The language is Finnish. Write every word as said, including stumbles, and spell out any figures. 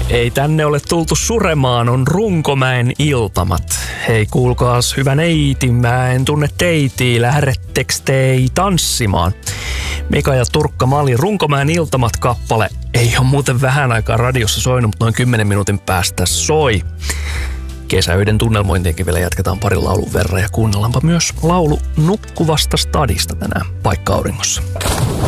Ei tänne ole tultu suremaan, on Runkomäen iltamat. Hei kuulkaas, hyvä neiti, mä en tunne teitii, lähdetteks tei tanssimaan? Mika ja Turkka Mali, Runkomäen iltamat kappale. Ei ole muuten vähän aikaa radiossa soinut, mutta noin kymmenen minuutin päästä soi. Kesäyiden tunnelmointienkin vielä jatketaan parin laulun verran ja kuunnellaanpa myös laulu Nukkuvasta stadista tänään paikka auringossa.